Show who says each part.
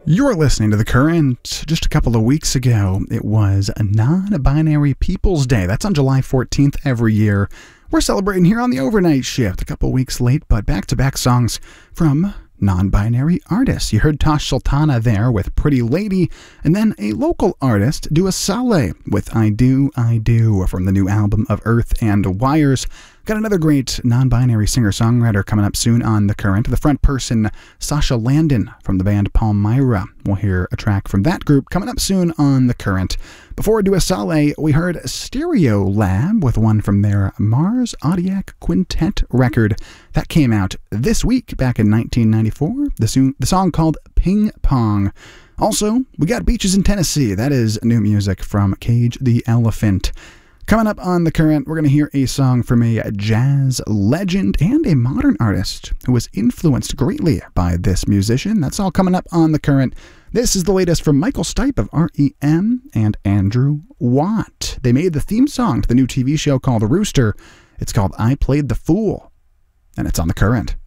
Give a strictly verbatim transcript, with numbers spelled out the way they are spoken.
Speaker 1: You're listening to The Current. Just a couple of weeks ago, it was a Non-Binary Peoples Day. That's on July fourteenth every year. We're celebrating here on the overnight shift, a couple weeks late, but back-to-back songs from non-binary artists. You heard Tash Sultana there with Pretty Lady, and then a local artist, Dua Saleh, with I Do, I Do, from the new album of Earth and Wires. Got another great non-binary singer-songwriter coming up soon on The Current. The front person, Sasha Landon from the band Palmyra. We'll hear a track from that group coming up soon on The Current. Before Dua Saleh, we heard Stereolab with one from their Mars Audiac Quintet record. That came out this week, back in nineteen ninety-four. The, so- the song called Ping Pong. Also, we got Beaches in Tennessee. That is new music from Cage the Elephant. Coming up on The Current, we're going to hear a song from a jazz legend and a modern artist who was influenced greatly by this musician. That's all coming up on The Current. This is the latest from Michael Stipe of R E M and Andrew Watt. They made the theme song to the new T V show called The Rooster. It's called I Played the Fool, and it's on The Current.